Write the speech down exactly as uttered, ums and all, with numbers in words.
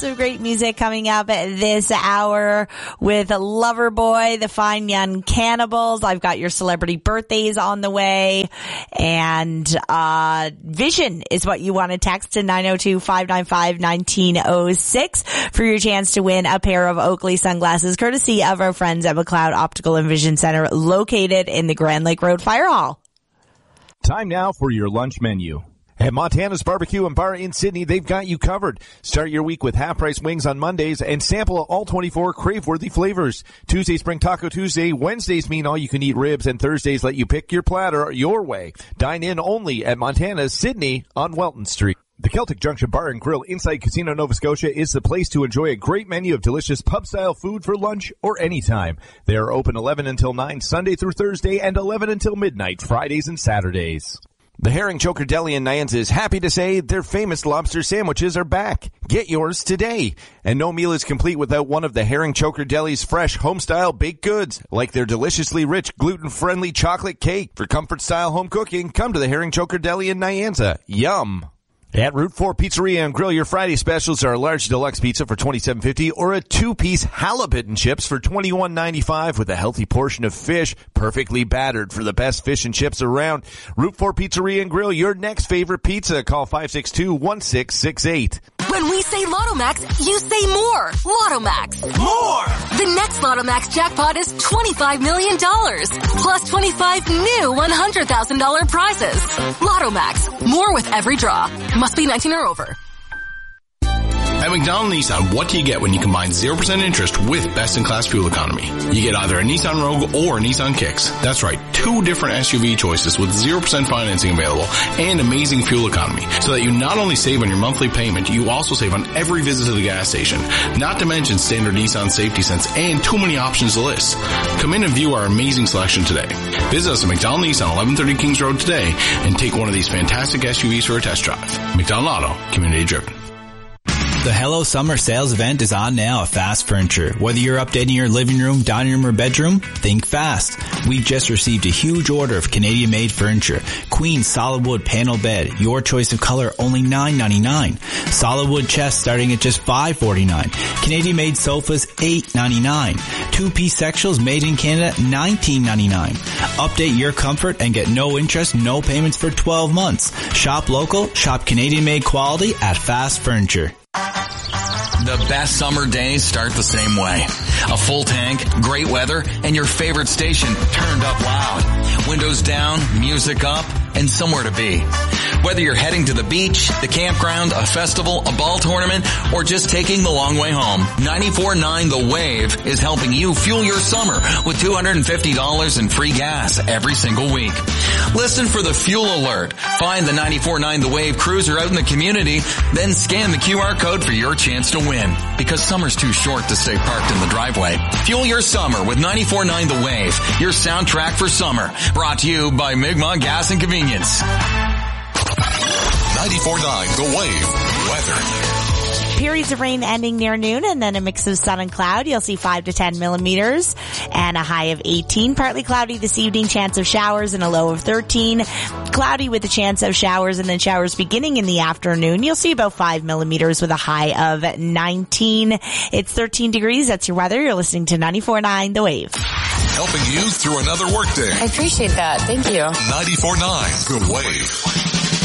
Some great music coming up this hour with Loverboy, the Fine Young Cannibals. I've got your celebrity birthdays on the way. And uh Vision is what you want to text to nine oh two, five nine five, one nine oh six for your chance to win a pair of Oakley sunglasses, courtesy of our friends at McLeod Optical and Vision Center, located in the Grand Lake Road Fire Hall. Time now for your lunch menu. At Montana's Barbecue and Bar in Sydney, they've got you covered. Start your week with half-price wings on Mondays and sample all twenty-four crave-worthy flavors. Tuesdays bring Taco Tuesday, Wednesdays mean all-you-can-eat ribs, and Thursdays let you pick your platter your way. Dine in only at Montana's Sydney on Welton Street. The Celtic Junction Bar and Grill inside Casino Nova Scotia is the place to enjoy a great menu of delicious pub-style food for lunch or anytime. They are open eleven until nine Sunday through Thursday and eleven until midnight Fridays and Saturdays. The Herring Choker Deli in Nyanza is happy to say their famous lobster sandwiches are back. Get yours today. And no meal is complete without one of the Herring Choker Deli's fresh home-style baked goods, like their deliciously rich gluten-friendly chocolate cake. For comfort-style home cooking, come to the Herring Choker Deli in Nyanza. Yum! At Route four Pizzeria and Grill, your Friday specials are a large deluxe pizza for twenty-seven fifty or a two-piece halibut and chips for twenty-one ninety-five with a healthy portion of fish, perfectly battered for the best fish and chips around. Route four Pizzeria and Grill, your next favorite pizza. Call five six two, one six six eight. When we say Lotto Max, you say more. Lotto Max. More! The next Lotto Max jackpot is twenty-five million dollars. Plus twenty-five new one hundred thousand dollars prizes. Lotto Max. More with every draw. Must be nineteen or over. At McDonald Nissan, what do you get when you combine zero percent interest with best-in-class fuel economy? You get either a Nissan Rogue or a Nissan Kicks. That's right, two different S U V choices with zero percent financing available and amazing fuel economy, so that you not only save on your monthly payment, you also save on every visit to the gas station. Not to mention standard Nissan Safety Sense and too many options to list. Come in and view our amazing selection today. Visit us at McDonald Nissan, eleven thirty Kings Road today, and take one of these fantastic S U Vs for a test drive. McDonald Auto, community driven. The Hello Summer sales event is on now at Fast Furniture. Whether you're updating your living room, dining room, or bedroom, think fast. We just received a huge order of Canadian-made furniture. Queen solid wood panel bed, your choice of color, only nine ninety-nine. Solid wood chest starting at just five forty-nine. Canadian-made sofas, eight ninety-nine. Two-piece sectionals made in Canada, nineteen ninety-nine. Update your comfort and get no interest, no payments for twelve months. Shop local, shop Canadian-made quality at Fast Furniture. The best summer days start the same way. A full tank, great weather, and your favorite station turned up loud. Windows down, music up, and somewhere to be. Whether you're heading to the beach, the campground, a festival, a ball tournament, or just taking the long way home, ninety-four point nine The Wave is helping you fuel your summer with two hundred fifty dollars in free gas every single week. Listen for the fuel alert. Find the ninety-four point nine The Wave cruiser out in the community, then scan the Q R code for your chance to win. Because summer's too short to stay parked in the driveway. Fuel your summer with ninety-four point nine The Wave, your soundtrack for summer. Brought to you by Mi'kmaq Gas and Convenience. ninety-four point nine The Wave weather. Periods of rain ending near noon, and then a mix of sun and cloud. You'll see five to ten millimeters and a high of eighteen. Partly cloudy this evening, chance of showers and a low of thirteen. Cloudy with a chance of showers and then showers beginning in the afternoon. You'll see about five millimeters with a high of nineteen. It's thirteen degrees. That's your weather. You're listening to ninety-four point nine The Wave. Helping you through another workday. I appreciate that. Thank you. ninety-four point nine The Wave.